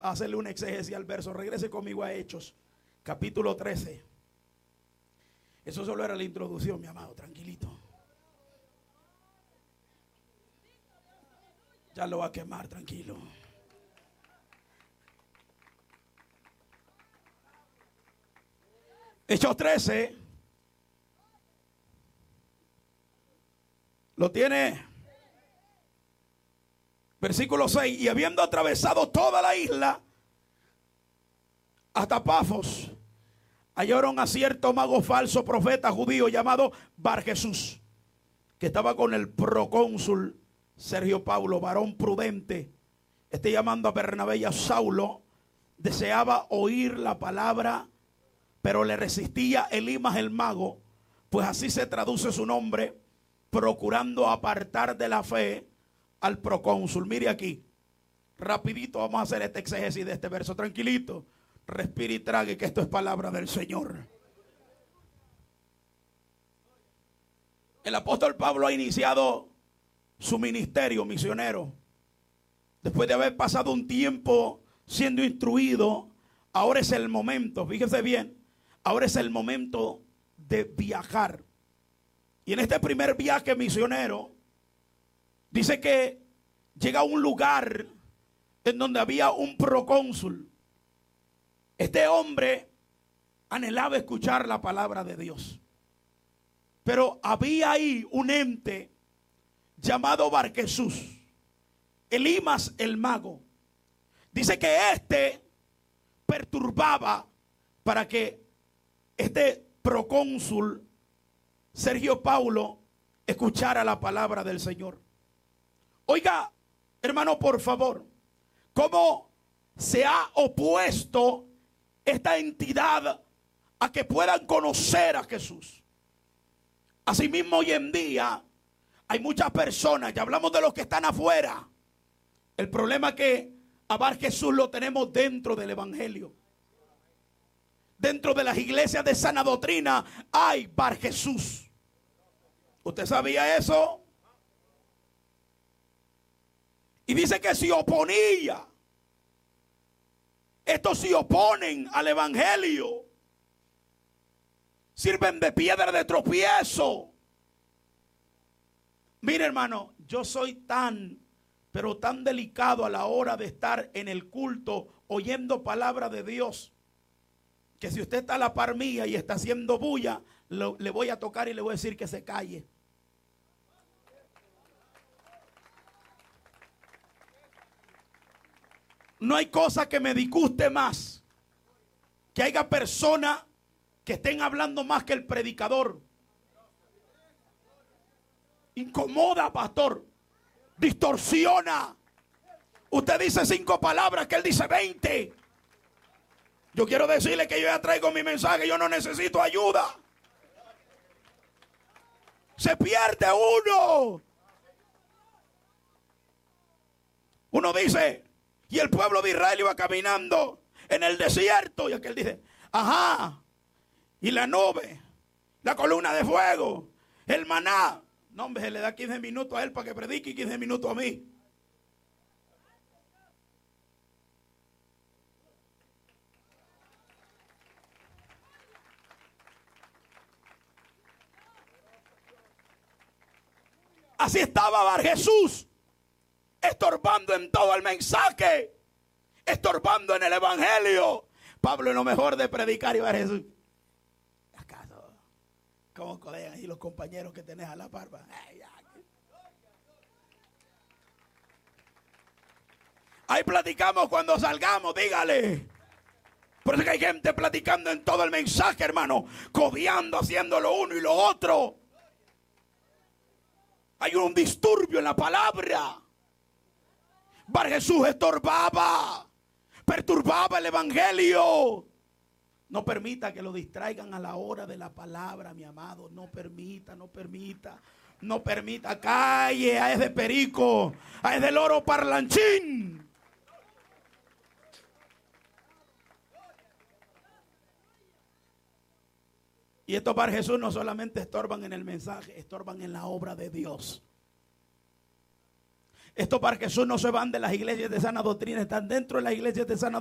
hacerle una exegesis al verso. Regrese conmigo a Hechos, capítulo 13. Eso solo era la introducción, mi amado, tranquilito. Ya lo va a quemar, tranquilo. Hechos 13. ¿Lo tiene? Versículo 6. Y habiendo atravesado toda la isla hasta Pafos, hallaron a cierto mago falso profeta judío llamado Barjesús, que estaba con el procónsul Sergio Paulo, varón prudente. Llamando a Bernabé y a Saulo, deseaba oír la palabra, pero le resistía Elimas el mago, pues así se traduce su nombre, procurando apartar de la fe al procónsul. Mire aquí, rapidito vamos a hacer este exégesis de este verso, tranquilito. Respire y trague, que esto es palabra del Señor. El apóstol Pablo ha iniciado su ministerio misionero. Después de haber pasado un tiempo siendo instruido, ahora es el momento, fíjese bien, ahora es el momento de viajar. Y en este primer viaje misionero, dice que llega a un lugar en donde había un procónsul. Este hombre anhelaba escuchar la palabra de Dios. Pero había ahí un ente llamado Barjesús, Elimas el mago. Dice que este perturbaba para que este procónsul Sergio Paulo escuchara la palabra del Señor. Oiga, hermano, por favor, ¿cómo se ha opuesto esta entidad a que puedan conocer a Jesús? Asimismo, hoy en día hay muchas personas, ya hablamos de los que están afuera. El problema es que a Barjesús lo tenemos dentro del evangelio. Dentro de las iglesias de sana doctrina hay Barjesús. ¿Usted sabía eso? Y dice que se oponía. Estos se oponen al evangelio. Sirven de piedra de tropiezo. Mire, hermano, yo soy pero tan delicado a la hora de estar en el culto oyendo palabra de Dios, que si usted está a la par mía y está haciendo bulla, le voy a tocar y le voy a decir que se calle. No hay cosa que me disguste más que haya personas que estén hablando más que el predicador. Incomoda, pastor. Distorsiona. Usted dice 5 palabras, que él dice 20. Yo quiero decirle que yo ya traigo mi mensaje. Yo no necesito ayuda. Se pierde uno. Uno dice, y el pueblo de Israel iba caminando en el desierto. Y aquel dice, ajá, y la nube, la columna de fuego, el maná. No, hombre, se le da 15 minutos a él para que predique y 15 minutos a mí. Así estaba Barjesús, estorbando en todo el mensaje, estorbando en el evangelio. Pablo, en lo mejor de predicar, y Barjesús, ¿acaso cómo codean ahí los compañeros que tenés a la barba? Ahí platicamos cuando salgamos, dígale. Por eso que hay gente platicando en todo el mensaje, hermano, codeando, haciendo lo uno y lo otro. Hay un disturbio en la palabra. Barjesús estorbaba, perturbaba el evangelio. No permita que lo distraigan a la hora de la palabra, mi amado. No permita, no permita, no permita. Calle a ese perico, a ese loro parlanchín. Y estos Barjesús no solamente estorban en el mensaje, estorban en la obra de Dios. Esto para que Jesús no se van de las iglesias de sana doctrina, están dentro de las iglesias de sana